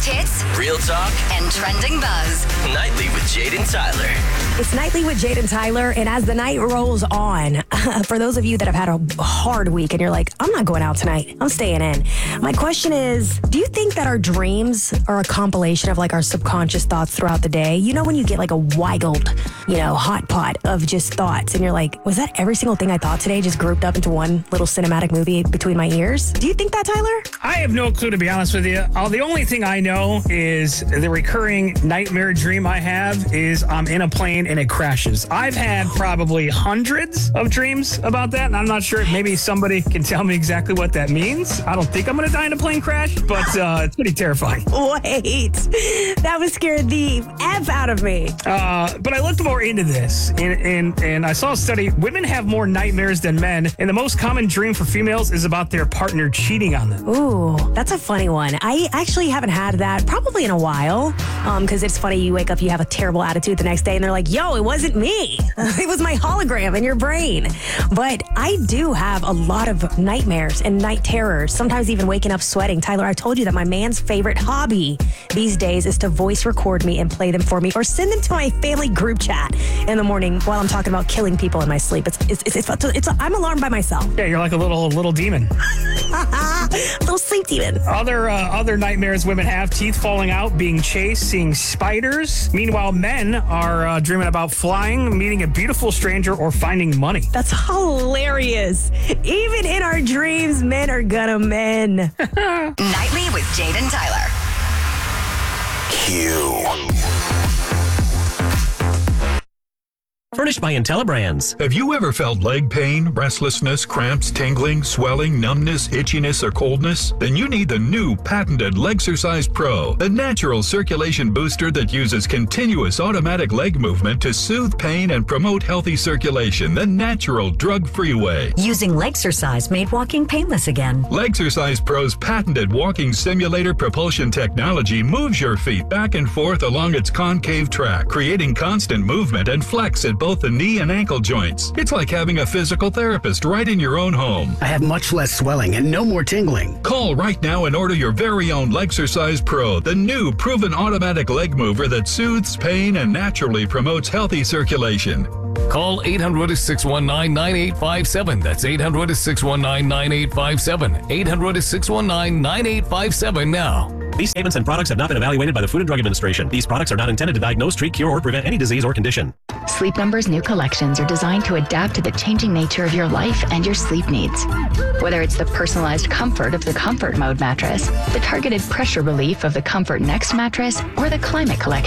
Biggest hits, Real talk and trending buzz. nightly with Jade and Tyler. It's Nightly with Jade and Tyler, and as the night rolls on, for those of you that have had a hard week and you're like, I'm not going out tonight, I'm staying in. My question is, do you think that our dreams are a compilation of like our subconscious thoughts throughout the day? You know when you get like a wiggled, hot pot of just thoughts and you're like, was that every single thing I thought today just grouped up into one little cinematic movie between my ears? Do you think that, Tyler? I have no clue, to be honest with you. The only thing I know is the recurring nightmare dream I have is I'm in a plane and it crashes. I've had probably hundreds of dreams about that, and I'm not sure. Maybe somebody can tell me exactly what that means. I don't think I'm going to die in a plane crash, but it's pretty terrifying. Wait, that would scare the F out of me. But I looked more into this, and I saw a study. Women have more nightmares than men, and the most common dream for females is about their partner cheating on them. Ooh, that's a funny one. I actually haven't had that probably in a while, because it's funny, you wake up, you have a terrible attitude the next day, and they're like, yo, it wasn't me. It was my hologram in your brain. But I do have a lot of nightmares and night terrors, sometimes even waking up sweating. Tyler, I told you that my man's favorite hobby these days is to voice record me and play them for me or send them to my family group chat in the morning while I'm talking about killing people in my sleep. I'm alarmed by myself. Yeah, you're like a little demon. Little sleep demon. Other nightmares women have: teeth falling out, being chased, seeing spiders. Meanwhile, men are dreaming about flying, meeting a beautiful stranger, or finding money. That's hilarious. Even in our dreams, men are gonna men. Nightly with Jade and Tyler. Furnished by IntelliBrands. Have you ever felt leg pain, restlessness, cramps, tingling, swelling, numbness, itchiness, or coldness? Then you need the new patented Legsercise Pro, the natural circulation booster that uses continuous automatic leg movement to soothe pain and promote healthy circulation the natural, drug-free way. Using Legsercise made walking painless again. Legsercise Pro's patented walking simulator propulsion technology moves your feet back and forth along its concave track, creating constant movement and flex at both the knee and ankle joints. It's like having a physical therapist right in your own home. I have much less swelling and no more tingling. Call right now and order your very own Legsercise Pro, the new proven automatic leg mover that soothes pain and naturally promotes healthy circulation. Call 800-619-9857. That's 800-619-9857. 800-619-9857 now. These statements and products have not been evaluated by the Food and Drug Administration. These products are not intended to diagnose, treat, cure, or prevent any disease or condition. Sleep Number's new collections are designed to adapt to the changing nature of your life and your sleep needs. Whether it's the personalized comfort of the Comfort Mode mattress, the targeted pressure relief of the Comfort Next mattress, or the Climate Collection